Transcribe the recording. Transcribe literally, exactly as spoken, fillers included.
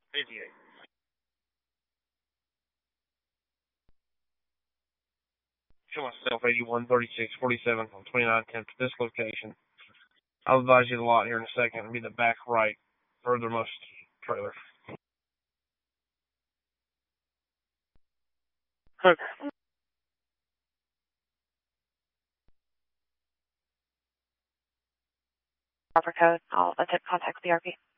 fifty-eight. Show myself eighty-one, thirty-six, forty-seven on twenty-nine ten to this location. I'll advise you the lot here in a second. It'll be the back right, furthermost trailer. Okay. Proper code. I'll attempt contact B R P.